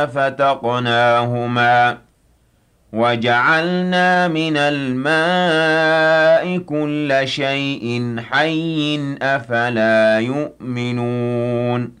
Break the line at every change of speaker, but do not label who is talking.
فَتَقْنَاهُمَا وَجَعَلْنَا مِنَ الْمَاءِ كُلَّ شَيْءٍ حَيٍّ ۖ أَفَلَا يُؤْمِنُونَ